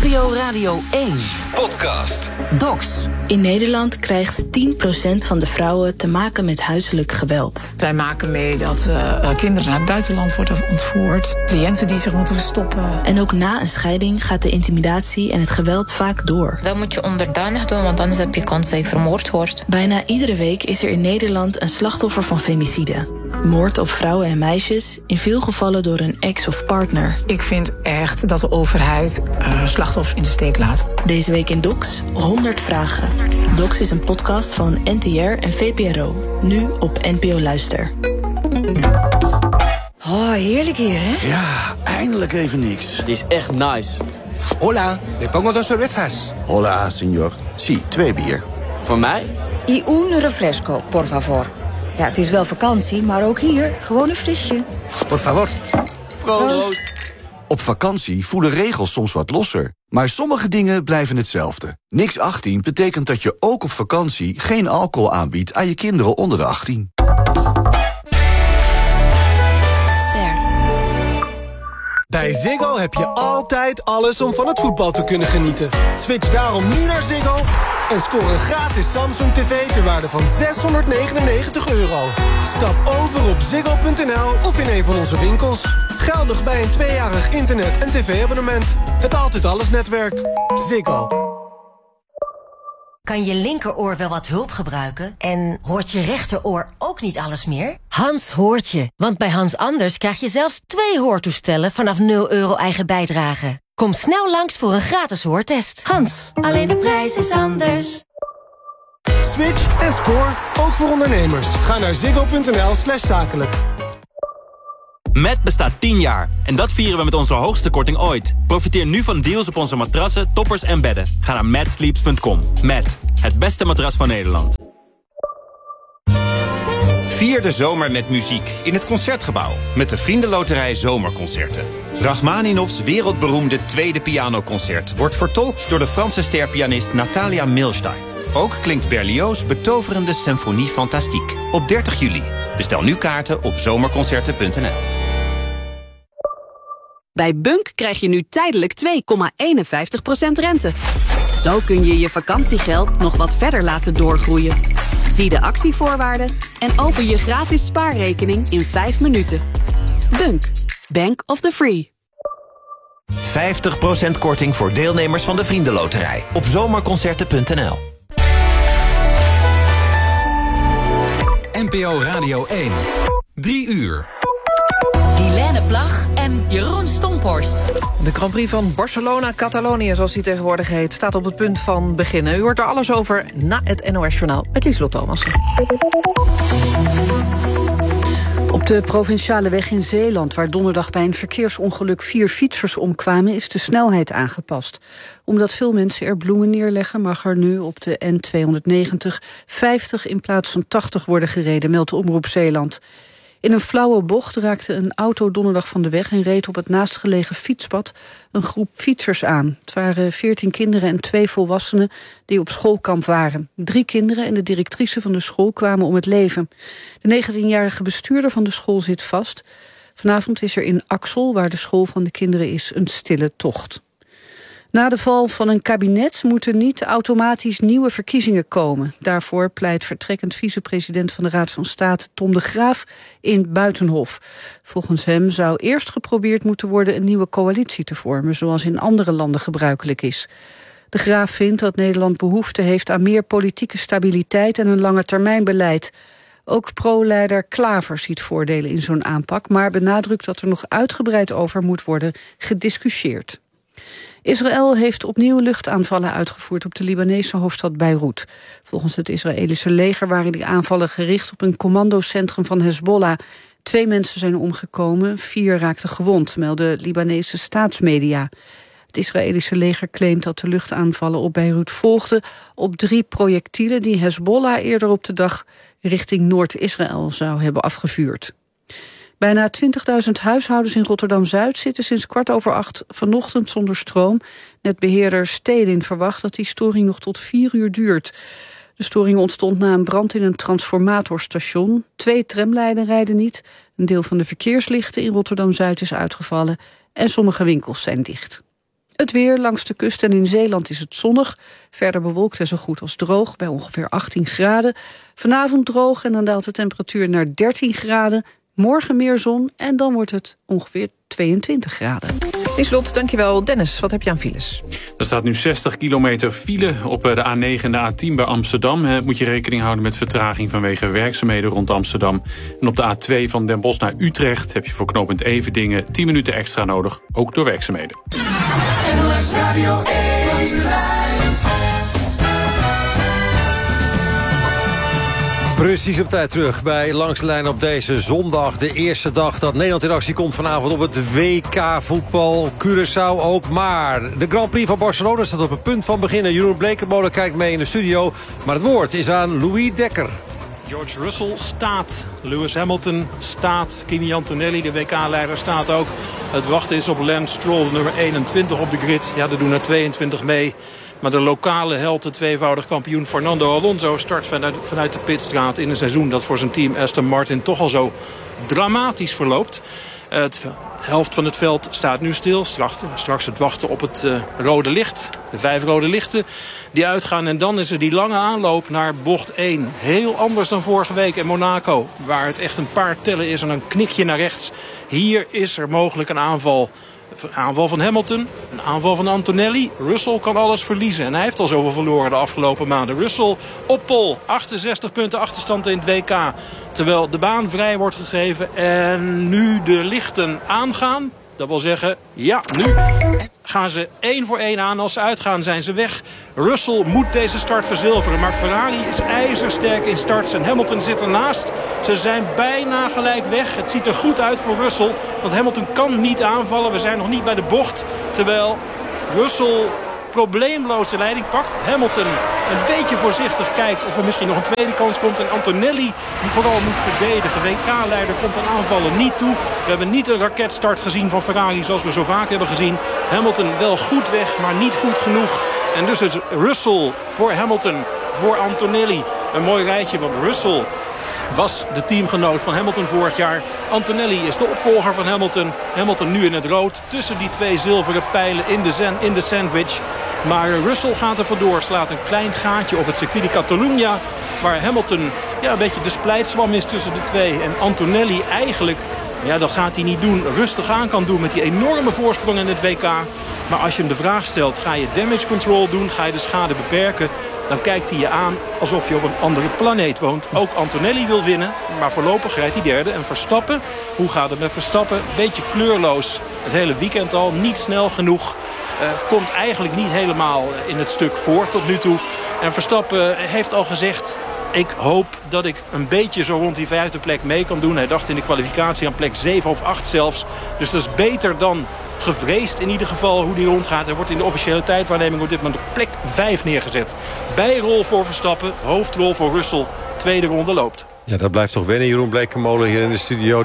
NPO Radio 1 Podcast. Docs. In Nederland krijgt 10% van de vrouwen te maken met huiselijk geweld. Wij maken mee dat kinderen naar het buitenland worden ontvoerd. Cliënten die zich moeten verstoppen. En ook na een scheiding gaat de intimidatie en het geweld vaak door. Dat moet je onderdanig doen, want anders heb je kans dat je vermoord wordt. Bijna iedere week is er in Nederland een slachtoffer van femicide. Moord op vrouwen en meisjes, in veel gevallen door een ex of partner. Ik vind echt dat de overheid slachtoffers in de steek laat. Deze week in Docs, 100 vragen. Docs is een podcast van NTR en VPRO. Nu op NPO Luister. Oh, heerlijk hier, hè? Ja, eindelijk even niks. Het is echt nice. Hola, le pongo 2 cervezas. Hola, señor. Sí, 2 bier. Voor mij? Y un refresco, por favor. Ja, het is wel vakantie, maar ook hier gewoon een frisje. Por favor. Proost. Op vakantie voelen regels soms wat losser. Maar sommige dingen blijven hetzelfde. Niks 18 betekent dat je ook op vakantie geen alcohol aanbiedt aan je kinderen onder de 18. Bij Ziggo heb je altijd alles om van het voetbal te kunnen genieten. Switch daarom nu naar Ziggo en scoor een gratis Samsung TV ter waarde van €699. Stap over op ziggo.nl of in een van onze winkels. Geldig bij een 2-jarig internet- en tv-abonnement. Het Altijd Alles netwerk. Ziggo. Kan je linkeroor wel wat hulp gebruiken? En hoort je rechteroor ook niet alles meer? Hans hoort je, want bij Hans Anders krijg je zelfs 2 hoortoestellen vanaf €0 eigen bijdrage. Kom snel langs voor een gratis hoortest. Hans, alleen de prijs is anders. Switch en score, ook voor ondernemers. Ga naar ziggo.nl/zakelijk. Met bestaat 10 jaar en dat vieren we met onze hoogste korting ooit. Profiteer nu van deals op onze matrassen, toppers en bedden. Ga naar matsleeps.com. Met het beste matras van Nederland. Vier de zomer met muziek in het Concertgebouw. Met de Vriendenloterij Zomerconcerten. Rachmaninovs wereldberoemde tweede pianoconcert wordt vertolkt door de Franse sterpianist Natalia Milstein. Ook klinkt Berlioz' betoverende symfonie Fantastique op 30 juli. Bestel nu kaarten op zomerconcerten.nl. Bij Bunk krijg je nu tijdelijk 2,51% rente. Zo kun je je vakantiegeld nog wat verder laten doorgroeien. Zie de actievoorwaarden en open je gratis spaarrekening in 5 minuten. Bunk, Bank of the Free. 50% korting voor deelnemers van de Vriendenloterij op zomerconcerten.nl. NPO Radio 1. 3 uur. Guilaine Plag en Jeroen Stomphorst. De Grand Prix van Barcelona-Catalonië, zoals die tegenwoordig heet, staat op het punt van beginnen. U hoort er alles over na het NOS-journaal met Lieselot Thomassen. Op de provinciale weg in Zeeland, waar donderdag bij een verkeersongeluk 4 fietsers omkwamen, is de snelheid aangepast. Omdat veel mensen er bloemen neerleggen, mag er nu op de N290 50 in plaats van 80 worden gereden, meldt de Omroep Zeeland. In een flauwe bocht raakte een auto donderdag van de weg en reed op het naastgelegen fietspad een groep fietsers aan. Het waren 14 kinderen en 2 volwassenen die op schoolkamp waren. 3 kinderen en de directrice van de school kwamen om het leven. De 19-jarige bestuurder van de school zit vast. Vanavond is er in Axel, waar de school van de kinderen is, een stille tocht. Na de val van een kabinet moeten niet automatisch nieuwe verkiezingen komen. Daarvoor pleit vertrekkend vicepresident van de Raad van State Tom de Graaf in Buitenhof. Volgens hem zou eerst geprobeerd moeten worden een nieuwe coalitie te vormen, zoals in andere landen gebruikelijk is. De Graaf vindt dat Nederland behoefte heeft aan meer politieke stabiliteit en een langetermijnbeleid. Ook pro-leider Klaver ziet voordelen in zo'n aanpak, maar benadrukt dat er nog uitgebreid over moet worden gediscussieerd. Israël heeft opnieuw luchtaanvallen uitgevoerd op de Libanese hoofdstad Beirut. Volgens het Israëlische leger waren die aanvallen gericht op een commandocentrum van Hezbollah. 2 mensen zijn omgekomen, 4 raakten gewond, melden Libanese staatsmedia. Het Israëlische leger claimt dat de luchtaanvallen op Beirut volgden op 3 projectielen die Hezbollah eerder op de dag richting Noord-Israël zou hebben afgevuurd. Bijna 20.000 huishoudens in Rotterdam-Zuid zitten sinds 7:15 vanochtend zonder stroom. Netbeheerder Stedin verwacht dat die storing nog tot 4 uur duurt. De storing ontstond na een brand in een transformatorstation. 2 tramlijnen rijden niet. Een deel van de verkeerslichten in Rotterdam-Zuid is uitgevallen. En sommige winkels zijn dicht. Het weer langs de kust en in Zeeland is het zonnig. Verder bewolkt en zo goed als droog bij ongeveer 18 graden. Vanavond droog en dan daalt de temperatuur naar 13 graden. Morgen meer zon en dan wordt het ongeveer 22 graden. Lieslot, dankjewel. Dennis, wat heb je aan files? Er staat nu 60 kilometer file op de A9 en de A10 bij Amsterdam. Moet je rekening houden met vertraging vanwege werkzaamheden rond Amsterdam. En op de A2 van Den Bosch naar Utrecht heb je voor knooppunt Everdingen 10 minuten extra nodig, ook door werkzaamheden. NOS Radio 1. Precies op tijd terug bij Langs de Lijn op deze zondag. De eerste dag dat Nederland in actie komt vanavond op het WK voetbal. Curaçao ook, maar de Grand Prix van Barcelona staat op het punt van beginnen. Jeroen Blekemolen kijkt mee in de studio. Maar het woord is aan Louis Dekker. George Russell staat, Lewis Hamilton staat, Kimi Antonelli, de WK-leider, staat ook. Het wachten is op Lance Stroll, nummer 21 op de grid. Ja, er doen er 22 mee. Maar de lokale held, de tweevoudig kampioen Fernando Alonso, start vanuit de pitstraat in een seizoen dat voor zijn team Aston Martin toch al zo dramatisch verloopt. De helft van het veld staat nu stil. Straks het wachten op het rode licht. De 5 rode lichten die uitgaan. En dan is er die lange aanloop naar bocht 1. Heel anders dan vorige week in Monaco. Waar het echt een paar tellen is en een knikje naar rechts. Hier is er mogelijk een aanval. Een aanval van Hamilton, een aanval van Antonelli. Russell kan alles verliezen. En hij heeft al zoveel verloren de afgelopen maanden. Russell op pole. 68 punten achterstand in het WK. Terwijl de baan vrij wordt gegeven. En nu de lichten aangaan. Dat wil zeggen, ja, nu gaan ze 1 voor 1 aan. Als ze uitgaan zijn ze weg. Russell moet deze start verzilveren. Maar Ferrari is ijzersterk in starts. En Hamilton zit ernaast. Ze zijn bijna gelijk weg. Het ziet er goed uit voor Russell. Want Hamilton kan niet aanvallen. We zijn nog niet bij de bocht. Terwijl Russell probleemloos de leiding pakt. Hamilton een beetje voorzichtig kijkt of er misschien nog een tweede kans komt. En Antonelli vooral moet verdedigen. WK-leider komt aan aanvallen niet toe. We hebben niet een raketstart gezien van Ferrari zoals we zo vaak hebben gezien. Hamilton wel goed weg, maar niet goed genoeg. En dus het Russell voor Hamilton, voor Antonelli. Een mooi rijtje, want Russell was de teamgenoot van Hamilton vorig jaar. Antonelli is de opvolger van Hamilton. Hamilton nu in het rood tussen die 2 zilveren pijlen in de sandwich. Maar Russell gaat er vandoor, slaat een klein gaatje op het circuit de Catalunya. Waar Hamilton een beetje de splijtswam is tussen de 2. En Antonelli eigenlijk, dat gaat hij niet doen, rustig aan kan doen met die enorme voorsprong in het WK. Maar als je hem de vraag stelt, ga je damage control doen, ga je de schade beperken, dan kijkt hij je aan alsof je op een andere planeet woont. Ook Antonelli wil winnen, maar voorlopig rijdt hij derde. En Verstappen, hoe gaat het met Verstappen? Beetje kleurloos het hele weekend al, niet snel genoeg. Komt eigenlijk niet helemaal in het stuk voor tot nu toe. En Verstappen heeft al gezegd, ik hoop dat ik een beetje zo rond die 5e plek mee kan doen. Hij dacht in de kwalificatie aan plek 7 of 8 zelfs. Dus dat is beter dan gevreesd in ieder geval hoe die rondgaat. Hij wordt in de officiële tijdwaarneming op dit moment op plek 5 neergezet. Bijrol voor Verstappen, hoofdrol voor Russell. Tweede ronde loopt. Ja, dat blijft toch wennen, Jeroen Blekemolen hier in de studio.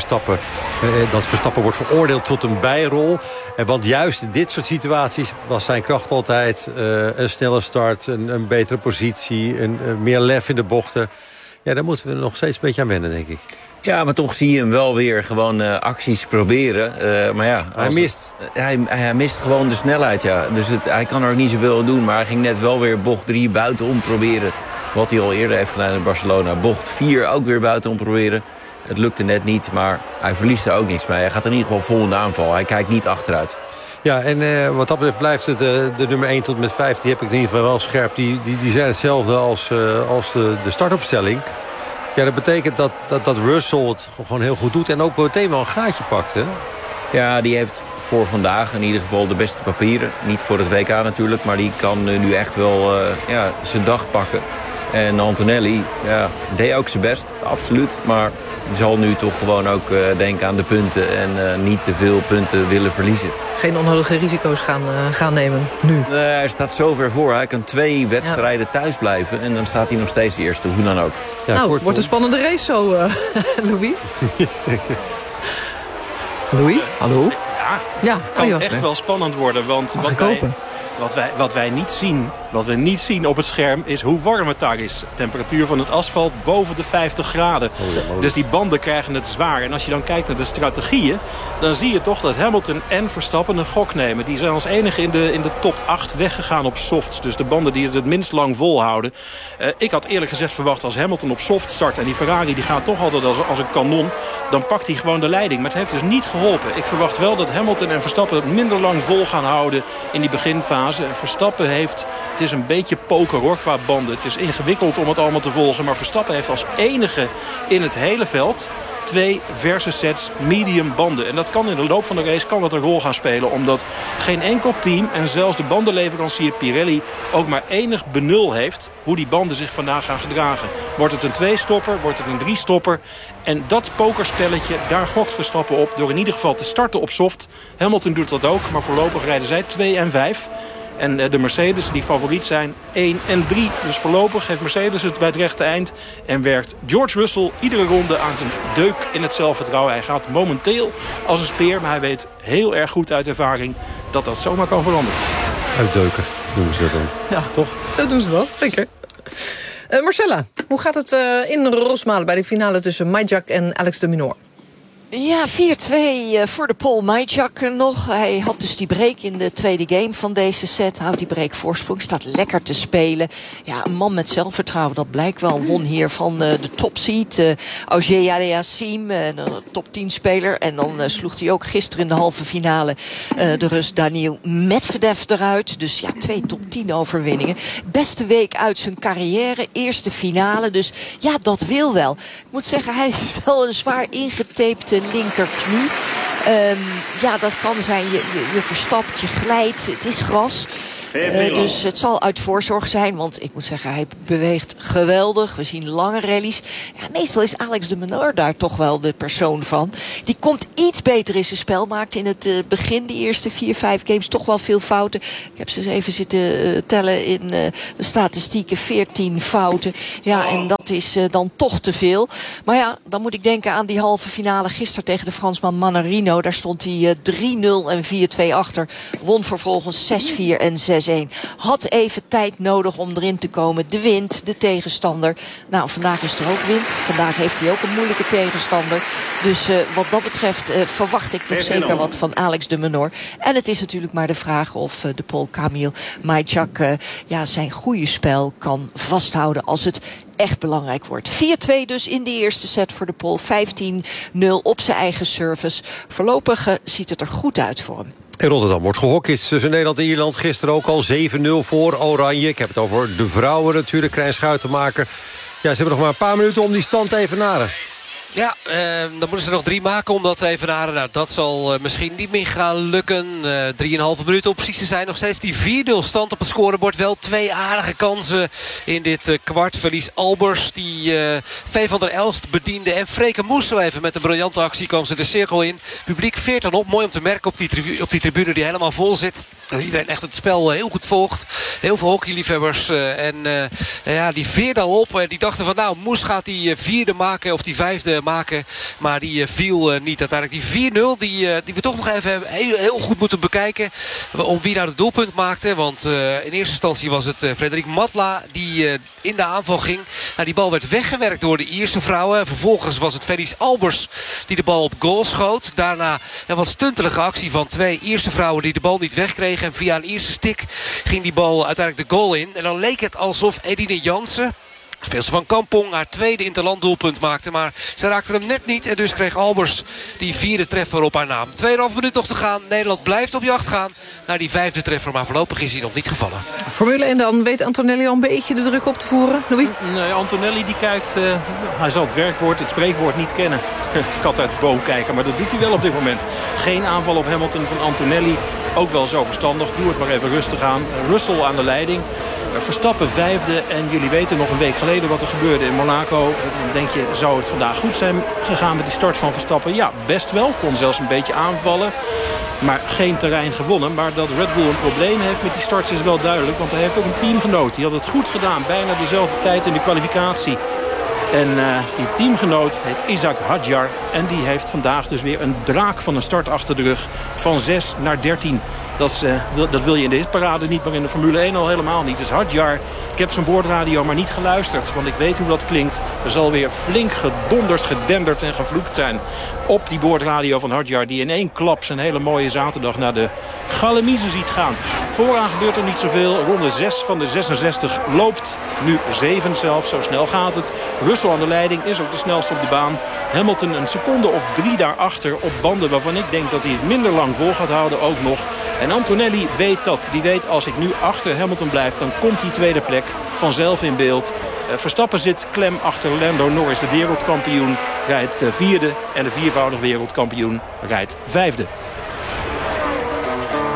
Dat Verstappen wordt veroordeeld tot een bijrol. Want juist in dit soort situaties was zijn kracht altijd een snelle start, een betere positie, meer lef in de bochten. Ja, daar moeten we nog steeds een beetje aan wennen, denk ik. Ja, maar toch zie je hem wel weer gewoon acties proberen. Maar ja, hij mist gewoon de snelheid. Ja. Dus hij kan er ook niet zoveel aan doen. Maar hij ging net wel weer bocht 3 buitenom proberen. Wat hij al eerder heeft gedaan in Barcelona. Bocht 4 ook weer buitenom proberen. Het lukte net niet, maar hij verliest er ook niks mee. Hij gaat in ieder geval vol in de aanval. Hij kijkt niet achteruit. Ja, en wat dat betreft blijft het de nummer 1 tot met 5. Die heb ik in ieder geval wel scherp. Die zijn hetzelfde als de startopstelling. Ja, dat betekent dat Russell het gewoon heel goed doet. En ook meteen wel een gaatje pakt, hè? Ja, die heeft voor vandaag in ieder geval de beste papieren. Niet voor het WK natuurlijk, maar die kan nu echt wel zijn dag pakken. En Antonelli deed ook zijn best, absoluut. Maar die zal nu toch gewoon ook denken aan de punten en niet te veel punten willen verliezen. Geen onnodige risico's gaan nemen nu. Hij staat zo ver voor. Hij kan 2 wedstrijden thuis blijven en dan staat hij nog steeds de eerste, hoe dan ook. Ja, wordt een spannende race zo, Louis. Louis, hallo? Ja, het kan echt wel spannend worden. Want wat wij niet zien Wat we niet zien op het scherm is hoe warm het daar is. De temperatuur van het asfalt boven de 50 graden. Dus die banden krijgen het zwaar. En als je dan kijkt naar de strategieën, dan zie je toch dat Hamilton en Verstappen een gok nemen. Die zijn als enige in de top 8 weggegaan op softs. Dus de banden die het minst lang volhouden. Ik had eerlijk gezegd verwacht als Hamilton op soft start en die Ferrari die gaat toch altijd als een kanon, dan pakt hij gewoon de leiding. Maar het heeft dus niet geholpen. Ik verwacht wel dat Hamilton en Verstappen het minder lang vol gaan houden in die beginfase. En Verstappen heeft, het is een beetje poker hoor qua banden. Het is ingewikkeld om het allemaal te volgen. Maar Verstappen heeft als enige in het hele veld 2 versus sets medium banden. En dat kan in de loop van de race een rol gaan spelen. Omdat geen enkel team en zelfs de bandenleverancier Pirelli ook maar enig benul heeft hoe die banden zich vandaag gaan gedragen. Wordt het een 2-stopper? Wordt het een 3-stopper? En dat pokerspelletje, daar gokt Verstappen op door in ieder geval te starten op soft. Hamilton doet dat ook, maar voorlopig rijden zij 2 en 5. En de Mercedes die favoriet zijn 1 en 3. Dus voorlopig heeft Mercedes het bij het rechte eind. En werkt George Russell iedere ronde aan zijn deuk in het zelfvertrouwen. Hij gaat momenteel als een speer. Maar hij weet heel erg goed uit ervaring dat dat zomaar kan veranderen. Uitdeuken noemen ze dat dan. Ja, toch? Dat doen ze dat, zeker. Marcella, hoe gaat het in Rosmalen bij de finale tussen Majak en Alex de Minaur? Ja, 4-2 voor de Paul Majak nog. Hij had dus die break in de tweede game van deze set. Houdt die break voorsprong, staat lekker te spelen. Ja, een man met zelfvertrouwen, dat blijkt wel. Won hier van de topseed, Auger Aliassime, een top 10 speler. En dan sloeg hij ook gisteren in de halve finale de Rus Daniil Medvedev eruit. Dus ja, 2 top 10 overwinningen. Beste week uit zijn carrière, eerste finale. Dus ja, dat wil wel. Ik moet zeggen, hij is wel een zwaar ingetapte linkerknie. Ja, dat kan zijn. Je verstapt, je glijdt. Het is gras. Dus het zal uit voorzorg zijn. Want ik moet zeggen, hij beweegt geweldig. We zien lange rallies. Ja, meestal is Alex de Minaur daar toch wel de persoon van. Die komt iets beter in zijn spel. Maakt in het begin, die eerste 4-5 games, toch wel veel fouten. Ik heb ze eens even zitten tellen in de statistieken. 14 fouten. Ja, en dat is dan toch te veel. Maar ja, dan moet ik denken aan die halve finale gisteren tegen de Fransman Manarino. Daar stond hij 3-0 en 4-2 achter. Won vervolgens 6-4 en 6-1. Had even tijd nodig om erin te komen. De wind, de tegenstander. Nou, vandaag is er ook wind. Vandaag heeft hij ook een moeilijke tegenstander. Dus wat dat betreft verwacht ik nog zeker wat van Alex de Minaur. En het is natuurlijk maar de vraag of de Pool Kamil Majak zijn goede spel kan vasthouden als het echt belangrijk wordt. 4-2 dus in de eerste set voor de Pool. 15-0 op zijn eigen service. Voorlopig ziet het er goed uit voor hem. In Rotterdam wordt gehockeyd tussen Nederland en Ierland. Gisteren ook al 7-0 voor Oranje. Ik heb het over de vrouwen natuurlijk. Krijn Schuitenmaker. Ja, ze hebben nog maar een paar minuten om die stand te evenaren. Ja, dan moeten ze nog 3 maken om dat te evenaren. Nou, dat zal misschien niet meer gaan lukken. 3,5 minuten om precies te zijn. Nog steeds die 4-0 stand op het scorebord. Wel 2 aardige kansen in dit kwart. Verlies Albers, die V van der Elst bediende. En Freke Moes zo even met een briljante actie kwam ze de cirkel in. Publiek veert dan op. Mooi om te merken op die tribune die helemaal vol zit. Dat iedereen echt het spel heel goed volgt. Heel veel hockeyliefhebbers. Die veerden al op. En die dachten van nou, Moes gaat die 4e maken of die 5e maken. Maar die viel niet uiteindelijk. Die 4-0 die we toch nog even heel goed moeten bekijken. Om wie nou het doelpunt maakte. Want in eerste instantie was het Frederik Matla die in de aanval ging. Nou, die bal werd weggewerkt door de Ierse vrouwen. Vervolgens was het Felice Albers die de bal op goal schoot. Daarna een wat stuntelige actie van 2 Ierse vrouwen die de bal niet wegkregen. En via een eerste stick ging die bal uiteindelijk de goal in. En dan leek het alsof Edine Jansen, speelster van Kampong, haar 2e interlanddoelpunt maakte. Maar ze raakte hem net niet. En dus kreeg Albers die 4e treffer op haar naam. 2,5 minuut nog te gaan. Nederland blijft op jacht gaan naar die 5e treffer. Maar voorlopig is hij nog niet gevallen. Formule 1 dan. Weet Antonelli al een beetje de druk op te voeren? Louis? Nee, Antonelli die kijkt. Hij zal het werkwoord, het spreekwoord niet kennen. Kat uit de boom kijken. Maar dat doet hij wel op dit moment. Geen aanval op Hamilton van Antonelli. Ook wel zo verstandig. Doe het maar even rustig aan. Russell aan de leiding. Verstappen 5e. En jullie weten nog een week geleden wat er gebeurde in Monaco. Dan denk je, zou het vandaag goed zijn gegaan met die start van Verstappen? Ja, best wel. Kon zelfs een beetje aanvallen. Maar geen terrein gewonnen. Maar dat Red Bull een probleem heeft met die starts is wel duidelijk. Want hij heeft ook een teamgenoot. Die had het goed gedaan. Bijna dezelfde tijd in de kwalificatie. En die teamgenoot heet Ishak Hadjar. En die heeft vandaag dus weer een draak van een start achter de rug. Van 6 naar 13. Dat wil je in de hitparade niet, maar in de Formule 1 al helemaal niet. Dus Hadjar, ik heb zijn boordradio maar niet geluisterd. Want ik weet hoe dat klinkt. Er zal weer flink gedonderd, gedenderd en gevloekt zijn. Op die boordradio van Hadjar, die in één klap zijn hele mooie zaterdag naar de Galamiezen ziet gaan. Vooraan gebeurt er niet zoveel. Ronde 6 van de 66 loopt. Nu 7 zelfs, zo snel gaat het. Russell aan de leiding, is ook de snelste op de baan. Hamilton een seconde of 3 daarachter op banden waarvan ik denk dat hij het minder lang vol gaat houden ook nog. En Antonelli weet dat. Die weet, als ik nu achter Hamilton blijf, dan komt die tweede plek vanzelf in beeld. Verstappen zit klem achter Lando Norris, de wereldkampioen. Rijdt 4e en de 4-voudig wereldkampioen rijdt 5e.